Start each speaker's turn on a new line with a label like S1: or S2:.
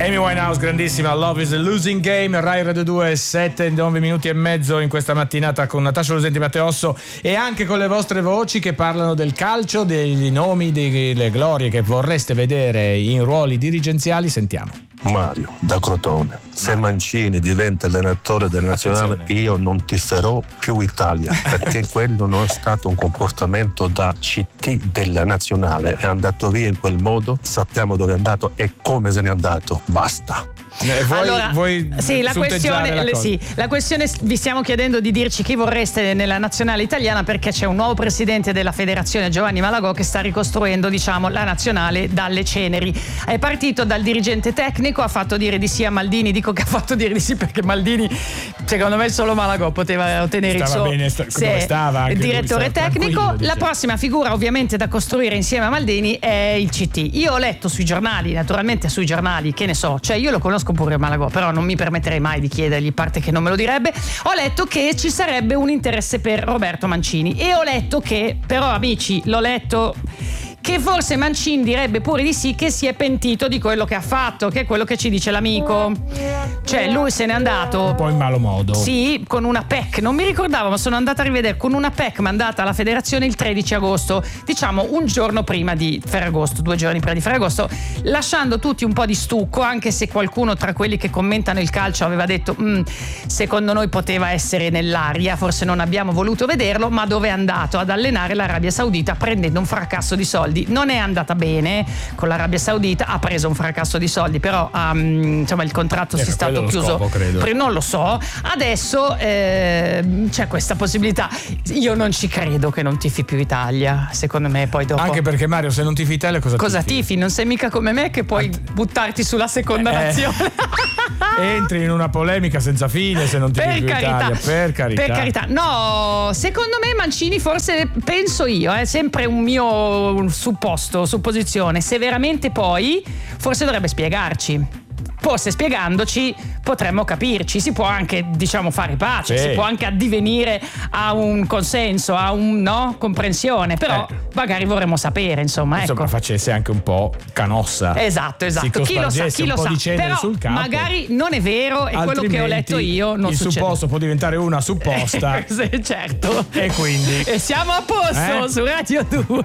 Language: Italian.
S1: Amy Winehouse, grandissima, Love is a Losing Game, Rai Radio 2, 7-9 minuti e mezzo in questa mattinata con Natascia Lusenti, Matteo Osso e anche con le vostre voci che parlano del calcio, dei nomi, delle glorie che vorreste vedere in ruoli dirigenziali. Sentiamo.
S2: Mario da Crotone, se Mancini diventa allenatore del nazionale io non tiferò più Italia, perché quello non è stato un comportamento da CT della nazionale, è andato via in quel modo, sappiamo dove è andato e come se n'è andato, basta.
S1: Vuoi
S3: la questione vi stiamo chiedendo di dirci chi vorreste nella nazionale italiana, perché c'è un nuovo presidente della federazione, Giovanni Malagò, che sta ricostruendo, diciamo, la nazionale dalle ceneri. È partito dal dirigente tecnico, ha fatto dire di sì a Maldini. Dico che ha fatto dire di sì perché Maldini, secondo me, solo Malagò poteva ottenere il suo direttore tecnico. La prossima figura ovviamente da costruire insieme a Maldini è il CT. Io ho letto sui giornali, naturalmente sui giornali, che ne so, cioè io lo conosco pure Malagò, però non mi permetterei mai di chiedergli, parte che non me lo direbbe. Ho letto che ci sarebbe un interesse per Roberto Mancini e ho letto che, però amici, l'ho letto, che forse Mancini direbbe pure di sì, che si è pentito di quello che ha fatto, che è quello che ci dice l'amico. Cioè lui se n'è andato
S1: un po' in malo modo.
S3: Sì, con una PEC, non mi ricordavo, ma sono andata a rivedere, con una PEC mandata alla federazione il 13 agosto, diciamo un giorno prima di Ferragosto, 2 giorni prima di Ferragosto, lasciando tutti un po' di stucco, anche se qualcuno tra quelli che commentano il calcio aveva detto secondo noi poteva essere nell'aria, forse non abbiamo voluto vederlo. Ma dove è andato? Ad allenare l'Arabia Saudita prendendo un fracasso di soldi. Non è andata bene con l'Arabia Saudita, ha preso un fracasso di soldi, però insomma il contratto si è stato chiuso, non lo so. Adesso c'è questa possibilità. Io non ci credo che non tifi più Italia, secondo me poi dopo,
S1: anche perché Mario, se non tifi Italia cosa
S3: tifi? Non sei mica come me che puoi buttarti sulla seconda nazione.
S1: Entri in una polemica senza fine se non tifi più Italia. Per carità. No,
S3: secondo me Mancini, forse, penso io, è sempre un mio supposizione, se veramente poi forse dovrebbe spiegarci. Forse spiegandoci potremmo capirci, si può anche, diciamo, fare pace, si può anche addivenire a un consenso, a comprensione, però magari vorremmo sapere, insomma,
S1: facesse anche un po' canossa.
S3: Esatto. Chi lo sa, però
S1: sul capo.
S3: Magari non è vero, e quello che ho letto io non succede.
S1: Il supposto può diventare una supposta.
S3: Certo.
S1: E quindi
S3: siamo a posto su Radio 2.